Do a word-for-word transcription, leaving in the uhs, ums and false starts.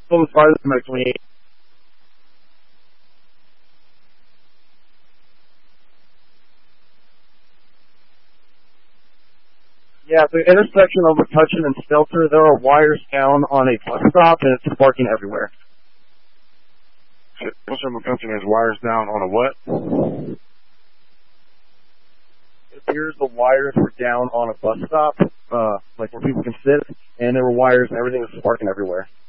go as far as my twenty-eight. Yeah, the intersection of McCutcheon and Stelter, there are wires down on a bus stop, and it's sparking everywhere. What's up, McCutcheon has wires down on a what? It appears the wires were down on a bus stop, uh, like where people can sit, and there were wires and everything was sparking everywhere.